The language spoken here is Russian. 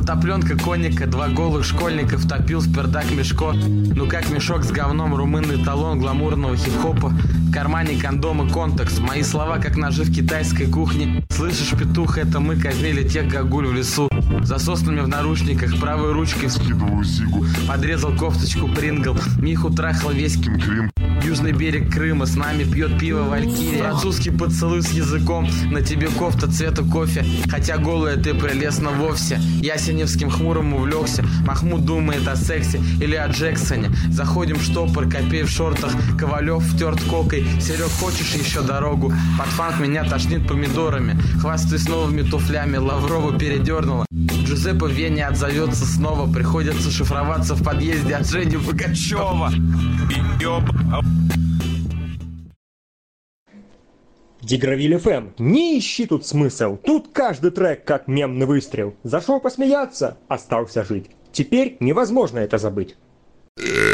Фотопленка конника, два голых школьников топил в пердак мешко. Ну как мешок с говном, румынный талон гламурного хип-хопа. В кармане кондом и контекст. Мои слова как ножи в китайской кухне. Слышишь, петух, это мы казнили тех гагуль в лесу. За соснами в наручниках, правой ручкой вскидываю зигу. Подрезал кофточку Прингл, Миху трахал весь Крым. Южный берег Крыма, с нами пьет пиво Валькирия. Французский поцелуй с языком, на тебе кофта цвета кофе. Хотя голая ты прелестна вовсе. Ясеневским хмурым увлекся. Махмуд думает о сексе или о Джексоне. Заходим в штопор, Копей в шортах, Ковалев втерт кокой. Серег, хочешь еще дорогу? Под фанк меня тошнит помидорами. Хвастаюсь новыми туфлями, Лаврову передернула. Джузеппе в Вене отзовется снова. Приходится шифроваться в подъезде от Жени Пугачева. Дигравиль ФМ. Не ищи тут смысл. Тут каждый трек как мемный выстрел. Зашел посмеяться, остался жить. Теперь невозможно это забыть.